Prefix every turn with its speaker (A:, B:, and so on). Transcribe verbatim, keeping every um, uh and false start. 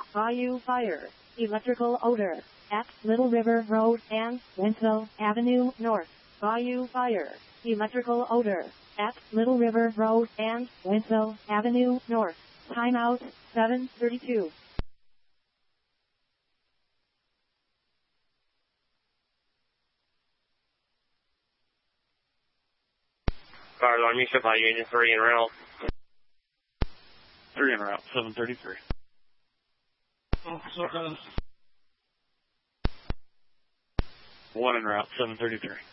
A: Bayou Fire. Electrical odor. At Little River Road and Winslow Avenue North. Bayou Fire. Electrical odor. At Little River Road and Winslow Avenue North. Timeout seven thirty-two.
B: Fire alarm, you should buy Union three en route.
C: three en route, seven thirty-three.
D: Oh, so, uh,
C: one en route, seven thirty-three.